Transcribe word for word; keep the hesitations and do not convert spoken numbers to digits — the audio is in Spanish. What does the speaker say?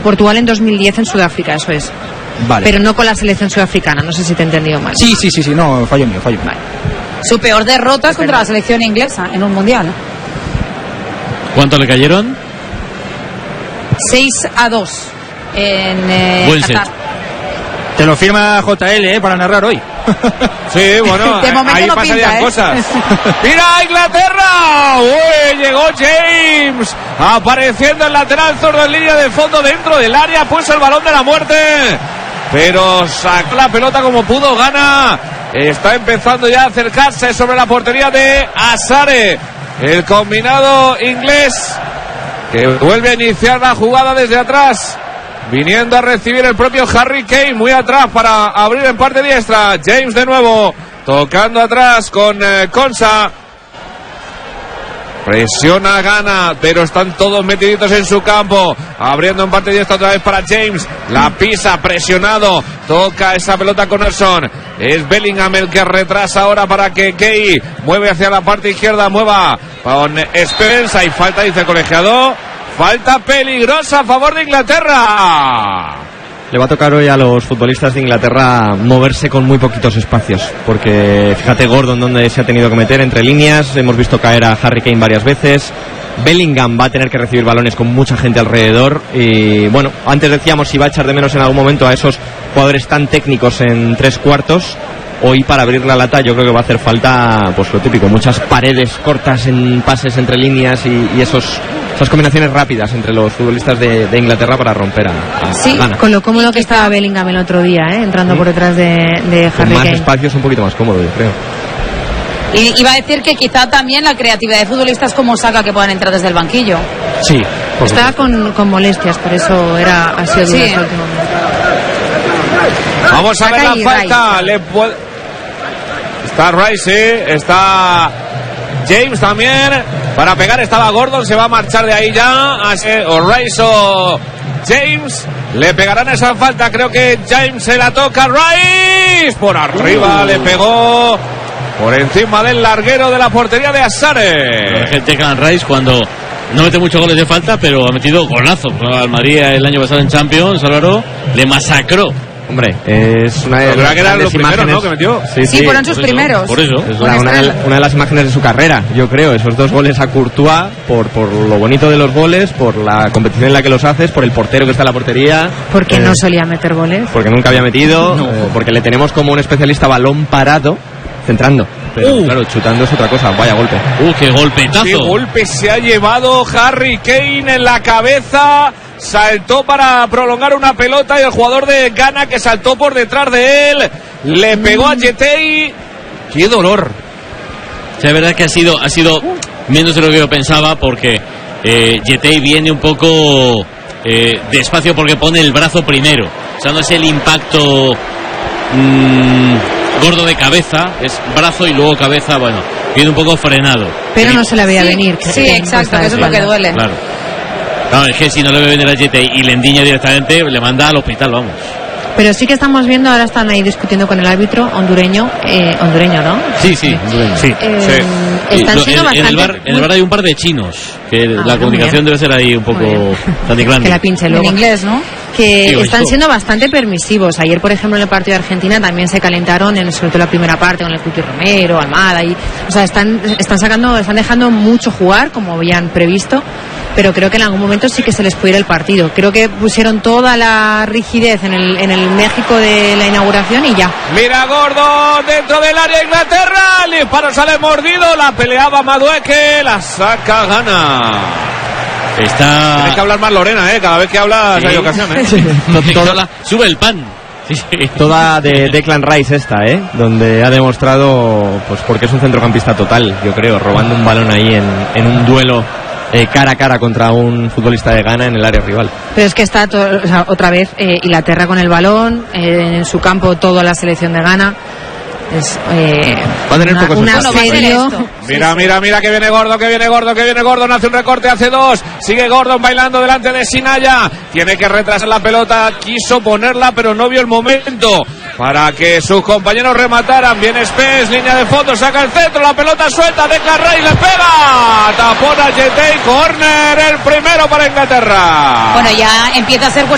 Portugal en dos mil diez en Sudáfrica, eso es. Vale. Pero no con la selección sudafricana, no sé si te he entendido mal. Sí, sí, sí, sí, no, fallo mío, fallo mío. Vale. Su peor derrota es contra la selección inglesa en un mundial. ¿Cuánto le cayeron? seis a dos en eh, Buen set. Qatar. Te lo firma J L, ¿eh? Para narrar hoy. Sí, bueno, De momento ahí no pasarían pinta, ¿eh? cosas. ¡Mira Inglaterra! ¡Uy! Llegó James, apareciendo el lateral zurdo en línea de fondo dentro del área, puso el balón de la muerte, pero sacó la pelota como pudo. Ghana está empezando ya a acercarse sobre la portería de Asare, el combinado inglés, que vuelve a iniciar la jugada desde atrás, viniendo a recibir el propio Harry Kane, muy atrás para abrir en parte diestra. James de nuevo, tocando atrás con eh, Konsa. Presiona Ghana, pero están todos metiditos en su campo. Abriendo en parte diestra otra vez para James. La pisa, presionado. Toca esa pelota con Nelson. Es Bellingham el que retrasa ahora para que Kay mueve hacia la parte izquierda. Mueva con Spence. Hay falta, dice el colegiado. Falta peligrosa a favor de Inglaterra. Le va a tocar hoy a los futbolistas de Inglaterra moverse con muy poquitos espacios, porque fíjate Gordon donde se ha tenido que meter entre líneas. Hemos visto caer a Harry Kane varias veces. Bellingham va a tener que recibir balones con mucha gente alrededor. Y bueno, antes decíamos si va a echar de menos en algún momento a esos jugadores tan técnicos en tres cuartos. Hoy para abrir la lata yo creo que va a hacer falta, pues lo típico, muchas paredes cortas en pases entre líneas y, y esos esas combinaciones rápidas entre los futbolistas de, de Inglaterra para romper a, a Sí, Ghana. con lo cómodo que estaba Bellingham el otro día, ¿eh? Entrando Sí. por detrás de, de Con Harry más Kane. espacio es un poquito más cómodo, yo creo. Y iba a decir que quizá también la creatividad de futbolistas como Saka que puedan entrar desde el banquillo. Sí, por Estaba con, con molestias, por eso era ha sido duro Sí. este último momento. Vamos a ver Saka la y falta. Rice. Le puede... Está Rice, está James también. Para pegar estaba Gordon, se va a marchar de ahí ya. O Rice o James. Le pegarán esa falta, creo que James se la toca. Rice por arriba, uh. le pegó por encima del larguero de la portería de Asare. Declan Rice cuando no mete muchos goles de falta, pero ha metido golazo. Al Madrid el año pasado en Champions, Álvaro, le masacró. Hombre, es una de las que eran los primeros, imágenes, ¿no? Que metió. Sí, Sí, sí, fueron sus por eso, primeros. Por eso. es la, una, de, una de las imágenes de su carrera, yo creo. Esos dos goles a Courtois, por, por lo bonito de los goles, por la competición en la que los haces, por el portero que está en la portería. Porque eh, no solía meter goles. Porque nunca había metido, No. eh, porque le tenemos como un especialista balón parado, centrando. Pero Uh. claro, chutando es otra cosa, vaya golpe. ¡Uh, qué golpetazo! Qué golpe se ha llevado Harry Kane en la cabeza. Saltó para prolongar una pelota y el jugador de Ghana que saltó por detrás de él le pegó a Yetei. ¡Qué dolor! O sea, es verdad que ha sido, ha sido menos de lo que yo pensaba, porque eh, Yetei viene un poco eh, despacio porque pone el brazo primero. O sea, no es el impacto mmm, gordo de cabeza, es brazo y luego cabeza, bueno, viene un poco frenado. Pero no se la veía Sí, venir. sí, que- exacto, puesta que eso es lo que de duele. Claro. Claro, es que si no le ve venir a Yetei y le endiña directamente, le manda al hospital, vamos. Pero sí que estamos viendo, ahora están ahí discutiendo con el árbitro hondureño, eh, hondureño, ¿no? Sí, sí, sí. Eh, Y Están lo- siendo en, en bastante... el bar, en el bar hay un par de chinos, que Ah, la muy comunicación bien. debe ser ahí un poco Muy bien. tan grande. Que la pinche En luego. inglés, ¿no? Que Digo, están esto- siendo bastante permisivos. Ayer, por ejemplo, en el partido de Argentina también se calentaron, en, sobre todo la primera parte, con el Cuti Romero, Almada, y, o sea, están, están sacando, están dejando mucho jugar, como habían previsto, pero creo que en algún momento sí que se les puede ir el partido. Creo que pusieron toda la rigidez en el, en el México de la inauguración y ya. Mira Gordon dentro del área de Inglaterra. El disparo sale mordido. La peleaba Madueque. La saca Ghana. Está... Tienes que hablar más, Lorena, ¿eh? Cada vez que hablas Sí. hay ocasión, ¿eh? Toda- Sube el pan. Sí, sí. Toda de Declan Rice esta, ¿eh? Donde ha demostrado, pues porque es un centrocampista total, yo creo, robando un balón ahí en, en un duelo eh, cara a cara contra un futbolista de Ghana en el área rival. Pero es que está to- o sea, otra vez eh, Inglaterra con el balón, eh, en su campo toda la selección de Ghana. Es eh, Va a tener una, pocos un espacios. asedio. Mira, mira, mira que viene Gordon, que viene Gordon, que viene Gordon, hace un recorte, hace dos, sigue Gordon bailando delante de Sinaya, tiene que retrasar la pelota, quiso ponerla pero no vio el momento para que sus compañeros remataran. Viene Spence, línea de fondo, saca el centro, la pelota suelta, Declan Rice le pega, tapón a Yetei, córner, el primero para Inglaterra. Bueno, ya empieza a ser